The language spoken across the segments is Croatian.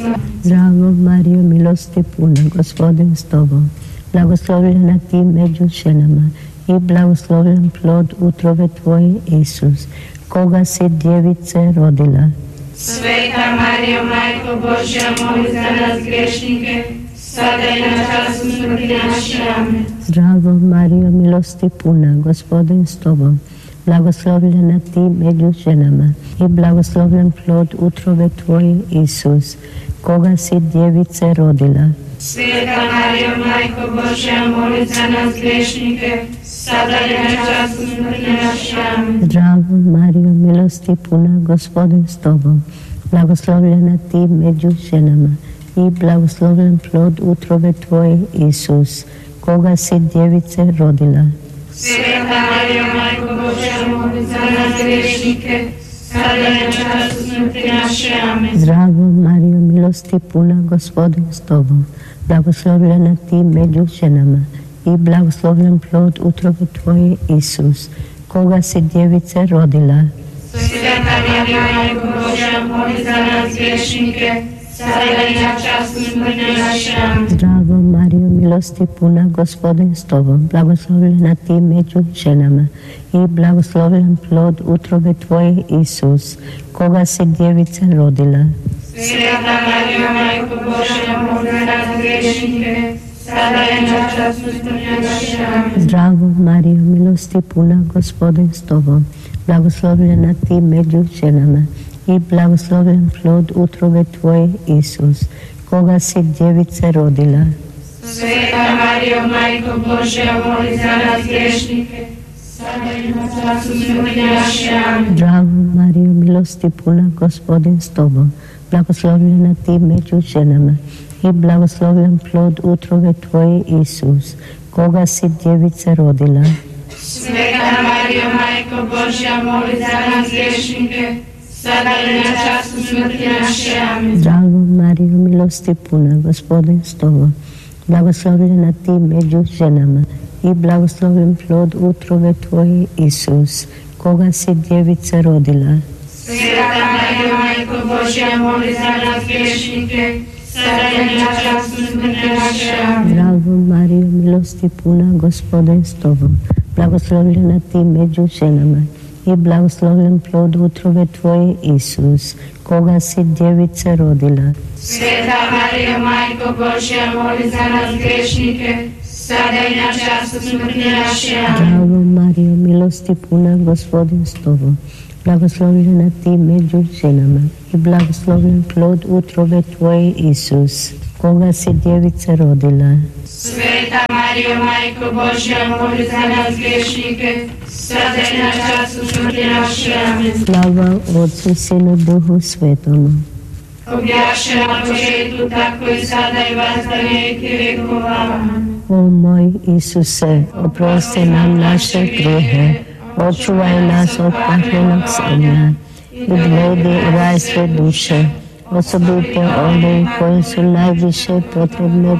Zdravo Marijo, milosti puna, Gospodin s tobom, blagoslovljena ti među ženama i blagoslovljen plod utrobe tvoje, Isus, koga si djevice rodila. Sveta Marijo, Majko Božja, moli za nas grešnike, sada i na času smrti naše. Amen. Zdravo Marijo, milosti puna, Gospodin s tobom, blagoslovljena ti među ženama i blagoslovljen plod utrobe tvoje, Isus, koga si djevice rodila. Sveta Marijo, Majko Božja, moli za nas grešnike, sada i na času smrti naše. Amen. Zdravo Marijo, milosti puna, Gospodin s tobom, blagoslovljena ti među ženama i blagoslovljen plod utrobe tvoje, Isus, koga si djevice rodila. Sveta Marijo, Majko Božja, moli za nas grešnike, sada i na času smrti naše. Amen. Zdravo Marijo, milosti puna, Gospodin s tobom, blagoslovljena ti među ženama i blagoslovljen plod utrobe tvoje, Isus, koga si djevice rodila. Sveta Marijo, Majko Božja, moli za nas grešnike, sada i na času smrti naše. Amen. Zdravo Marijo, milosti puna, Gospodin s tobom, blagoslovljena ti među ženama i blagoslovljen plod utrobe tvoje, Isus, koga si djevice rodila. Sveta Marijo, Majko Božja, moli za nas grešnike, sada i na času smrti naše. Amen. Zdravo Marijo, milosti puna, Gospodin s tobom, blagoslovljena ti među ženama i blagoslovljen plod utrobe tvoje, Isus, koga si djevice rodila. Sveta Marijo, Majko Božja, moli za nas grešnike, sada i na času smrti naše. Amen. Zdravo Marijo, milosti puna, Gospodin s tobom, blagoslovljena ti među ženama i blagoslovljen plod utrobe tvoje, Isus, koga si djevice rodila. Sveta Marijo, Majko Božja, moli za nas grešnike, sada i na času smrti naše. Amen. Zdravo Marijo, milosti puna, Gospodin s tobom, blagoslovljena ti među ženama i blagoslovljen plod utrobe tvoje, Isus, koga si djevice rodila. Sveta Marijo, Majko Božja, moli za nas grešnike, sada i na času smrti naše. Amen. Zdravo Marijo, milosti puna, Gospodin s tobom, blagoslovljena ti među ženama i blagoslovljen plod utrobe tvoje, Isus, koga si djevice rodila. Sveta Marijo, Majko Božja, moli za nas grešnike, sada i na času smrti naše. Amen. Zdravo Marijo, milosti puna, Gospodin s tobom, blagoslovljena ti među ženama i blagoslovljen plod utrobe tvoje, Isus, koga si djevice rodila. Sveta Marijo, Majko Božja, moli za nas grešnike, sada i na času smrti naše. Amen. Slava Otcu, Sinu, Duhu Svetomu. Objaše na početku, tako i sada i vas za vijeke vjekova. Amen. O moj Isuse, oprosti nam naše grijehe, očuvaj nas od paklenog srnja i dovedi u raj sve duše, osobito one koji su najviše potrebne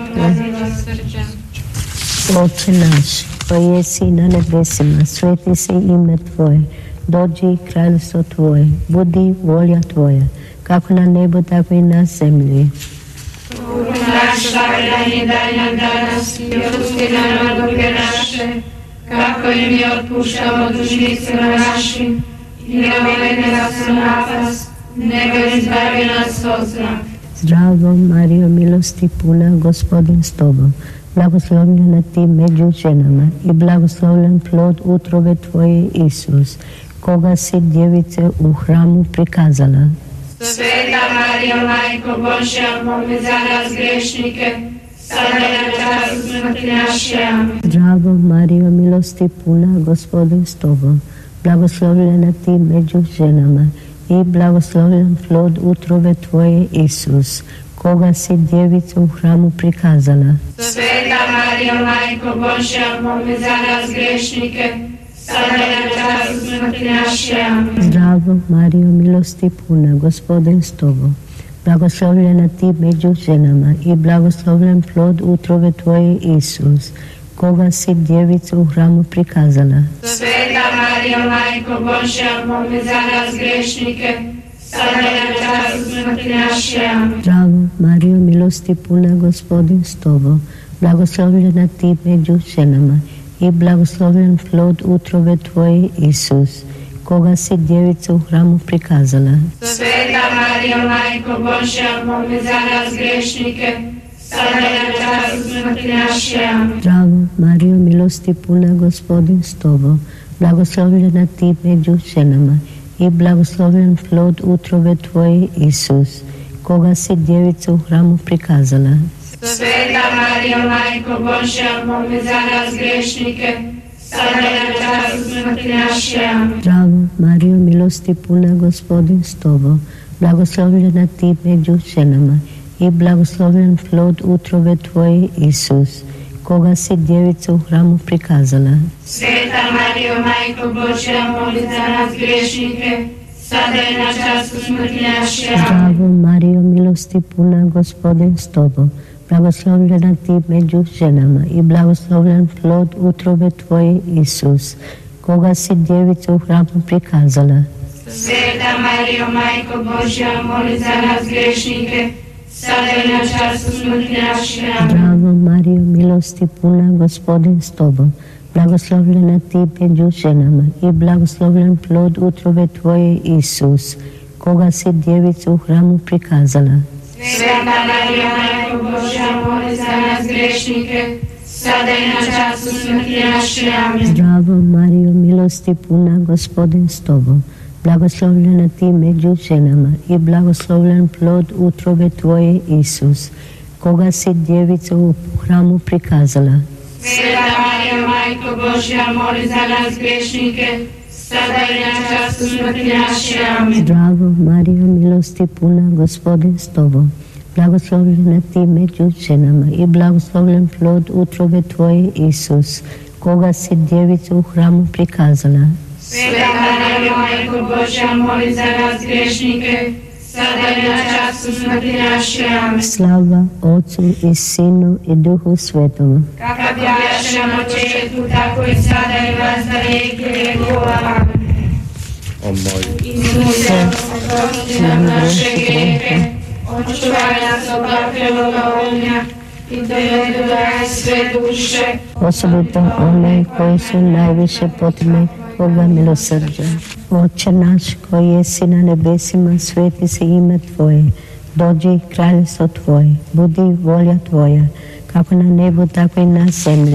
Oče naš, koji jesi na nebesima, sveti se ime Tvoje, dođi kraljevstvo Tvoje, budi volja Tvoja, kako na nebu, tako i na zemlji. Naš svakdanji daj nam danas i otpusti nam duge naše, kako i mi otpuštamo dužnicima našim, i ne uvedi nas u napast, nego izbavi nas od zla. Zdravo Marijo, milosti puna, Gospodin s tobom, blagoslovljena ti među ženama i blagoslovljen plod utrobe tvoje, Isus, koga si djevice u hramu prikazala. Sveta Marijo, Majko Božja, moli za nas grešnike, sada i na času smrti naše. Amen. Zdravo Marijo, milosti puna, Gospodin s tobom, blagoslovljena ti među ženama i blagoslovljen plod utrobe tvoje, Isus, koga si djevicu u hramu prikazala. Sveta Marijo, Majko Božja, moli za nas grešnike, sada i na času smrti naše. Amen. Zdravo Marijo, milosti puna, Gospodin s tobom, blagoslovljena ti među ženama i blagoslovljen plod utrobe tvoje, Isus, koga si djevicu u hramu prikazala. Sveta Marijo, Majko Božja, moli za nas grešnike, sada i na času smrti naše. Amen. Zdravo Marijo, milosti puna, Gospodin s tobom, blagoslovljena ti među ženama i blagoslovljen plod utrobe tvoje, Isus, koga si djevica u hramu prikazala. Sveta Marijo, Majko Božja, moli za nas grešnike, sada i na času smrti naše. Amen. Zdravo Marijo, milosti puna, Gospodin s tobom, blagoslovljena ti među ženama i blagoslovljen plod utrobe tvoje, Isus, koga si djevica u hramu prikazala. Sveta Marijo, Majko Božja, moli za nas grešnike, sada i na času smrti naše. Amen. Zdravo Marijo, milosti puna, Gospodin s tobom, blagoslovljena ti među ženama i blagoslovljen plod utrobe tvoje, Isus, koga si djevica u hramu prikazala. Sveta Marijo, Majko Božja, moli za nas grešnike, sada i na času smrti naše. Amen. Zdravo Marijo, milosti puna, Gospodin s tobom, blagoslovljena ti među ženama i blagoslovljen plod utrobe tvoje, Isus, koga si djevica u hramu prikazala. Sveta Marijo, Majko Božja, moli za nas grešnike, sada i na času smrti naše. Amen. Zdravo Marijo, milosti puna, Gospodin s tobom, blagoslovljena ti među ženama i blagoslovljen plod utrobe tvoje, Isus, koga si djevica u hramu prikazala. Sveta Marijo, Majko Božja, moli za nas grešnike, sada i na času smrti naše. Amen. Zdravo Marijo, milosti puna, Gospodin s tobom, blagoslovljena ti među ženama i blagoslovljen plod utrobe tvoje, Isus, koga si djevica u hramu prikazala. Sveta Marijo, Majko Božja, moli za nas grešnike, sada i na času smrti naše. Amen. Zdravo Marijo, milosti puna, Gospodin s tobom, blagoslovljena ti među ženama i blagoslovljen plod utrobe tvoje, Isus, koga si djevica u hramu prikazala. Sveta Marijo, Majko Božja, moli za nas grešnike, sada i na času smrti naše. Amen. Slava Otcu i Sinu i Duhu Svetomu. Kako bjaše na početku, tako i sada i vas za vijeke vjekova. Amen. O moj Isuse, oprosti nam naše grijehe, očuvaj nas od bakreloga ognja i dovedi do raja sve duše, Osobito one koji su najviše potrebni Boga milosrđa. Oče naš koji jesi na nebesima, sveti se ime Tvoje, dođi kraljestvo Tvoje, budi volja Tvoja, kako na nebu, tako i na zemlji.